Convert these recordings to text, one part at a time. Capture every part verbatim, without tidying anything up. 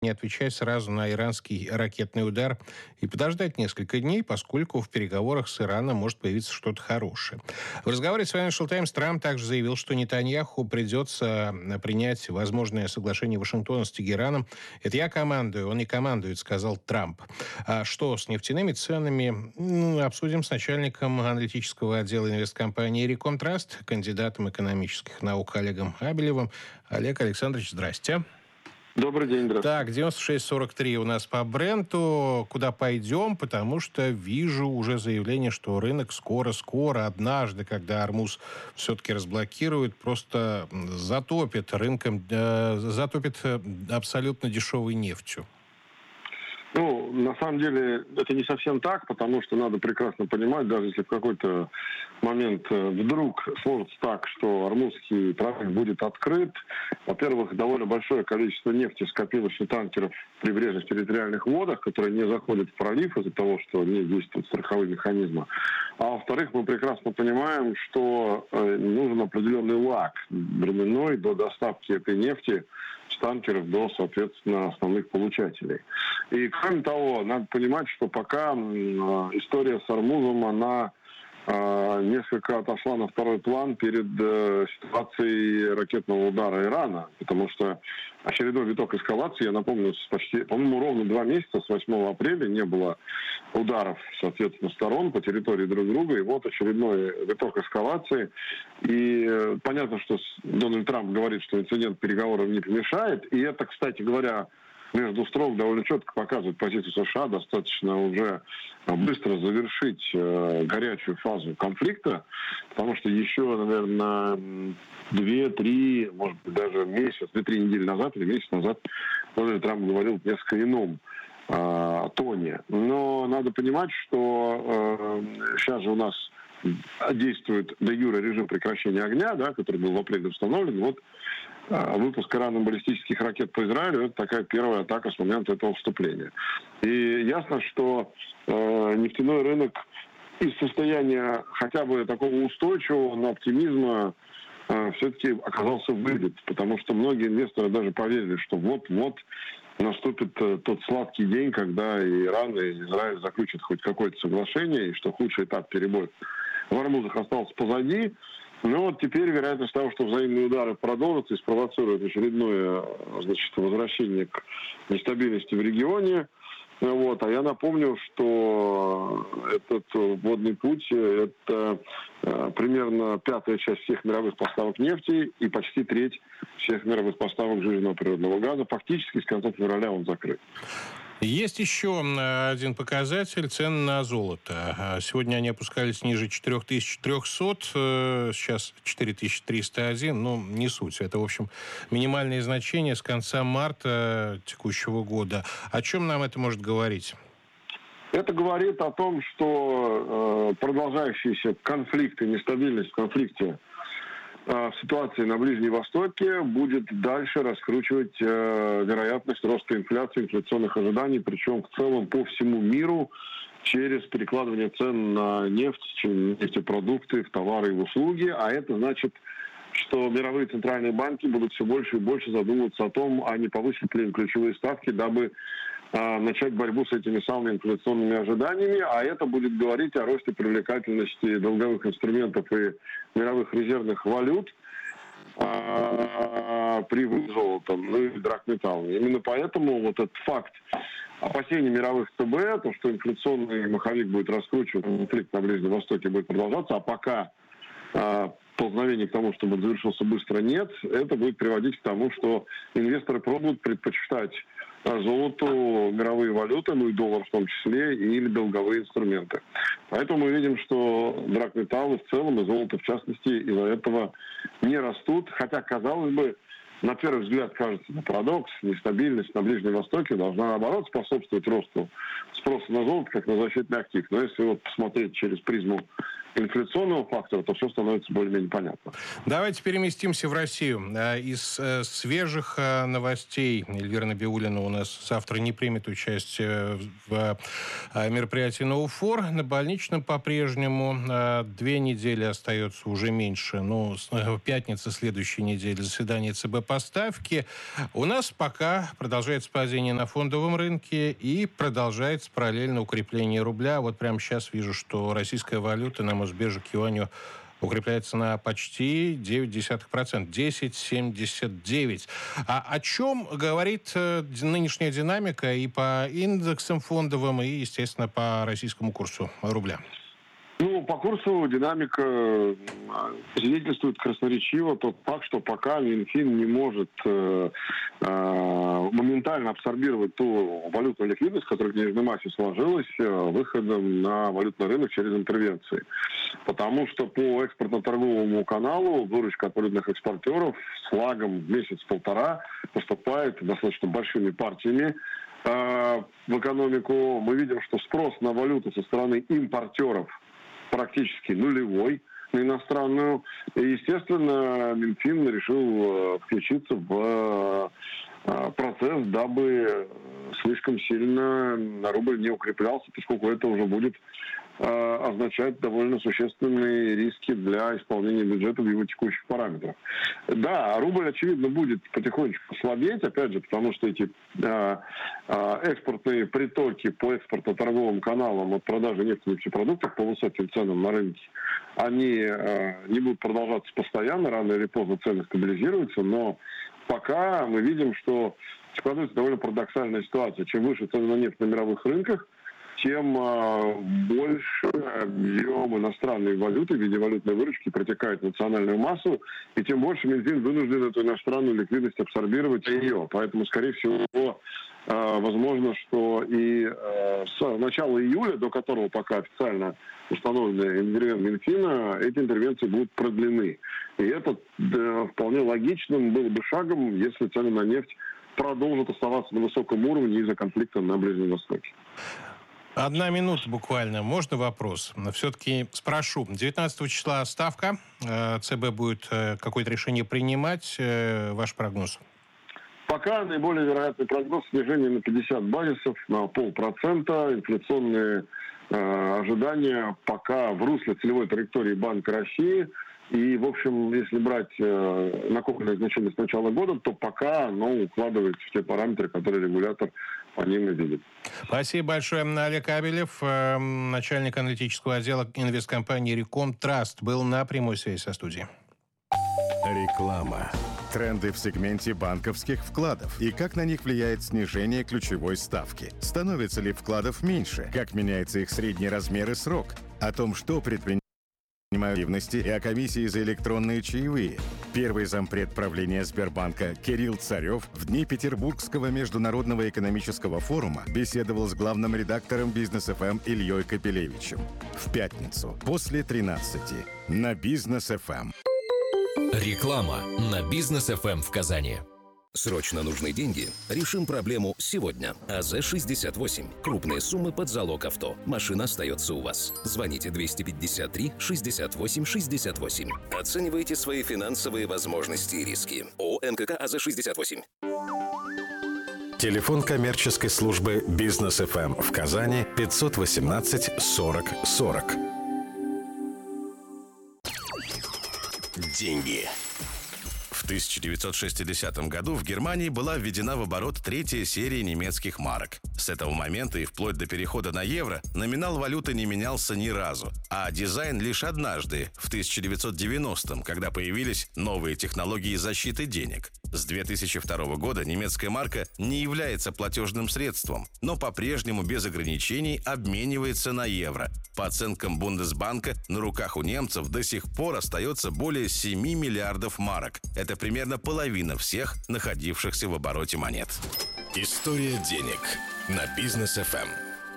не отвечать сразу на иранский ракетный удар и подождать несколько дней, поскольку в переговорах с Ираном может появиться что-то хорошее. В разговоре с Financial Times Трамп также заявил, что Нетаньяху придется принять возможное соглашение Вашингтона с Тегераном. «Это я командую, он не командует», — сказал Трамп. А что с нефтяными ценами? Ну, обсудим с начальником аналитического отдела инвесткомпании «Реком Траст», кандидатом экономических наук Олегом Абелевым. Олег Александрович, здрасте. Добрый день, здравствуйте. Так, девяносто шесть сорок три у нас по Бренту. Куда пойдем? Потому что вижу уже заявление, что рынок скоро-скоро, однажды, когда Ормуз все-таки разблокирует, просто затопит рынком, э, затопит абсолютно дешевой нефтью. Ну, на самом деле, это не совсем так, потому что надо прекрасно понимать, даже если в какой-то момент вдруг сложится так, что Ормузский пролив будет открыт, во-первых, довольно большое количество нефти скопилось у танкеров в прибрежных территориальных водах, которые не заходят в пролив из-за того, что не действуют страховые механизмы. А во-вторых, мы прекрасно понимаем, что э, нужен определенный лаг временной до доставки этой нефти с танкеров до, соответственно, основных получателей. И, кроме того, надо понимать, что пока э, история с Ормузом, она э, несколько отошла на второй план перед э, ситуацией ракетного удара Ирана, потому что очередной виток эскалации, я напомню, почти, по-моему, ровно два месяца, с восьмого апреля не было ударов, соответственно, сторон по территории друг друга, и вот очередной виток эскалации. И э, понятно, что Дональд Трамп говорит, что инцидент переговорам не помешает, и это, кстати говоря, между строк довольно четко показывает позицию США, достаточно уже быстро завершить э, горячую фазу конфликта, потому что еще, наверное, две-три, может быть, даже месяц, две-три недели назад или месяц назад Дональд Трамп говорил в несколько ином э, тоне. Но надо понимать, что э, сейчас же у нас действует де юре режим прекращения огня, да, который был в апреле установлен. Вот э, выпуск Ираном баллистических ракет по Израилю — это такая первая атака с момента этого вступления. И ясно, что э, нефтяной рынок из состояния хотя бы такого устойчивого, но оптимизма э, все-таки оказался выбит, потому что многие инвесторы даже поверили, что вот-вот наступит э, тот сладкий день, когда и Иран, и Израиль заключат хоть какое-то соглашение, и что худший этап перебоев в Ормузах остался позади. Но вот теперь вероятность того, что взаимные удары продолжатся и спровоцируют очередное, значит, возвращение к нестабильности в регионе. Вот. А я напомню, что этот водный путь — это э, примерно пятая часть всех мировых поставок нефти и почти треть всех мировых поставок жиженного природного газа. Фактически с конца февраля он закрыт. Есть еще один показатель — цены на золото. Сегодня они опускались ниже четыре тысячи триста, сейчас четыре тысячи триста один, но не суть. Это, в общем, минимальные значения с конца марта текущего года. О чем нам это может говорить? Это говорит о том, что э, продолжающиеся конфликты, нестабильность в конфликте в ситуации на Ближнем Востоке будет дальше раскручивать э, вероятность роста инфляции, инфляционных ожиданий, причем в целом по всему миру через перекладывание цен на нефть, нефтепродукты, в товары и в услуги. А это значит, что мировые центральные банки будут все больше и больше задумываться о том, а не повысить ли им ключевые ставки, дабы э, начать борьбу с этими самыми инфляционными ожиданиями. А это будет говорить о росте привлекательности долговых инструментов и мировых резервных валют а, при золотом, ну и драгметаллом. Именно поэтому вот этот факт опасений мировых ЦБ, то, что инфляционный маховик будет раскручивать, конфликт на Ближнем Востоке будет продолжаться, а пока а, ползновений к тому, чтобы он завершился быстро, нет, это будет приводить к тому, что инвесторы пробуют предпочитать золоту мировые валюты, ну и доллар в том числе, или долговые инструменты. Поэтому мы видим, что драгметаллы в целом и золото в частности из-за этого не растут, хотя, казалось бы, на первый взгляд кажется, на парадокс, нестабильность на Ближнем Востоке должна, наоборот, способствовать росту спроса на золото как на защитный актив. Но если вот посмотреть через призму инфляционного фактора, то все становится более-менее понятно. Давайте переместимся в Россию. Из свежих новостей Эльвира Набиуллина у нас завтра не примет участие в мероприятии «Ноуфор». На больничном по-прежнему две недели остается, уже меньше. Ну, пятница следующей недели, заседание ЦБ по ставке. У нас пока продолжается падение на фондовом рынке и продолжается параллельно укрепление рубля. Вот прямо сейчас вижу, что российская валюта на Мосбирже к юаню укрепляется на почти девять десятых процента, десять семьдесят девять. А о чем говорит э, нынешняя динамика и по индексам фондовым, и, естественно, по российскому курсу рубля? Ну, по курсу динамика свидетельствует красноречиво тот факт, что пока Минфин не может э, э, моментально абсорбировать ту валютную ликвидность, которая в денежной массе сложилась, э, выходом на валютный рынок через интервенции. Потому что по экспортно-торговому каналу выручка от валютных экспортеров с лагом месяц-полтора поступает достаточно большими партиями э, в экономику. Мы видим, что спрос на валюту со стороны импортеров практически нулевой на иностранную. И, естественно, Минфин решил включиться в процесс, дабы слишком сильно на рубль не укреплялся, поскольку это уже будет означать довольно существенные риски для исполнения бюджета в его текущих параметрах. Да, рубль, очевидно, будет потихонечку слабеть, опять же, потому что эти э, э, экспортные притоки по экспортно-торговым каналам от продажи нефти и нефтепродуктов по высоким ценам на рынке, они э, не будут продолжаться постоянно, рано или поздно цены стабилизируются, но пока мы видим, что складывается довольно парадоксальная ситуация. Чем выше цены на нефть на мировых рынках, тем э, больше объем иностранной валюты в виде валютной выручки протекает в национальную массу, и тем больше Минфин вынужден эту иностранную ликвидность абсорбировать ее. Поэтому, скорее всего, э, возможно, что и э, с начала июля, до которого пока официально установлены интервенции Минфина, эти интервенции будут продлены. И это да, вполне логичным было бы шагом, если цены на нефть продолжат оставаться на высоком уровне из-за конфликта на Ближнем Востоке. Одна минута буквально. Можно вопрос? Все-таки спрошу. девятнадцатого числа ставка. ЦБ будет какое-то решение принимать. Ваш прогноз? Пока наиболее вероятный прогноз снижение на пятьдесят базисов, на полпроцента. Инфляционные э, ожидания пока в русле целевой траектории Банка России. И, в общем, если брать э, накопленное значение с начала года, то пока оно укладывается в те параметры, которые регулятор по ним и видит. Спасибо большое. Олег Абелев, э, начальник аналитического отдела инвесткомпании «Реком Траст», был на прямой связи со студией. Реклама. Тренды в сегменте банковских вкладов и как на них влияет снижение ключевой ставки. Становится ли вкладов меньше? Как меняется их средний размер и срок? О том, что предпринимают активности и о комиссии за электронные чаевые. Первый зампред правления Сбербанка Кирилл Царев в дни Петербургского международного экономического форума беседовал с главным редактором Бизнес эф эм Ильей Капелевичем. В пятницу после тринадцати на Бизнес эф эм. Реклама на Бизнес эф эм в Казани. Срочно нужны деньги? Решим проблему сегодня. АЗ шестьдесят восемь. Крупные суммы под залог авто. Машина остается у вас. Звоните двести пятьдесят три шестьдесят восемь шестьдесят восемь. Оценивайте свои финансовые возможности и риски. ООО МКК АЗ шестьдесят восемь. Телефон коммерческой службы Бизнес эф эм в Казани пятьсот восемнадцать сорок сорок. Деньги. В тысяча девятьсот шестидесятом году в Германии была введена в оборот третья серия немецких марок. С этого момента и вплоть до перехода на евро номинал валюты не менялся ни разу, а дизайн лишь однажды, в тысяча девятьсот девяностом, когда появились новые технологии защиты денег. С две тысячи второго года немецкая марка не является платежным средством, но по-прежнему без ограничений обменивается на евро. По оценкам Бундесбанка, на руках у немцев до сих пор остается более семи миллиардов марок. Это примерно половина всех находившихся в обороте монет. История денег на Бизнес эф эм.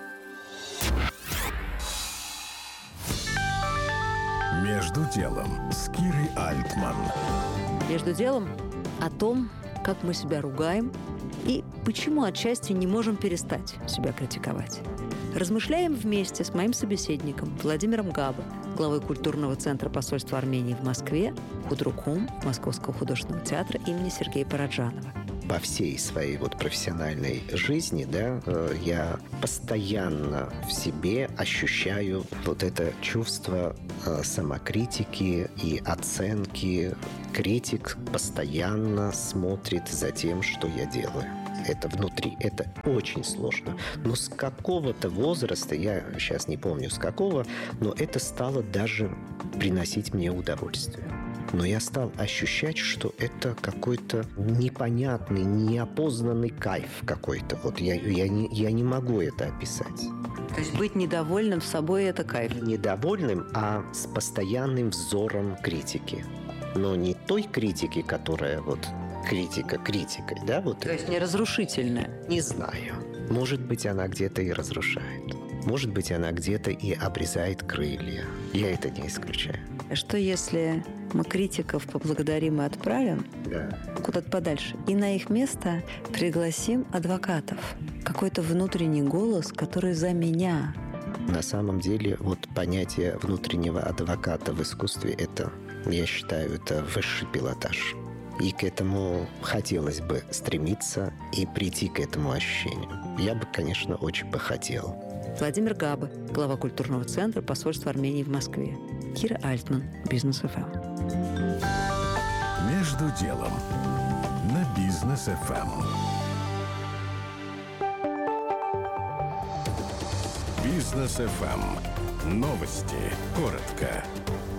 Между делом с Кирой Альтман. Между делом о том, как мы себя ругаем, И почему отчасти не можем перестать себя критиковать? Размышляем вместе с моим собеседником Владимиром Габо, главой культурного центра посольства Армении в Москве, худруком Московского художественного театра имени Сергея Параджанова. Во всей своей вот профессиональной жизни, да, я постоянно в себе ощущаю вот это чувство самокритики и оценки. Критик постоянно смотрит за тем, что я делаю. Это внутри, это очень сложно. Но с какого-то возраста, я сейчас не помню с какого, но это стало даже приносить мне удовольствие. Но я стал ощущать, что это какой-то непонятный, неопознанный кайф какой-то. Вот я, я, не, я не могу это описать. То есть быть недовольным собой – это кайф? Не недовольным, а с постоянным взором критики. Но не той критики, которая вот критика критикой, да? Вот. То есть не разрушительная? Не знаю. Может быть, она где-то и разрушает. Может быть, она где-то и обрезает крылья. Я это не исключаю. А что если мы критиков поблагодарим и отправим да. куда-то подальше, и на их место пригласим адвокатов? Какой-то внутренний голос, который за меня. На самом деле, вот понятие внутреннего адвоката в искусстве, это, я считаю, это высший пилотаж. И к этому хотелось бы стремиться и прийти к этому ощущению. Я бы, конечно, очень бы хотел. Владимир Габо, глава культурного центра посольства Армении в Москве. Кира Альтман, Бизнес эф эм. Между делом на Бизнес эф эм. Бизнес эф эм. Новости коротко.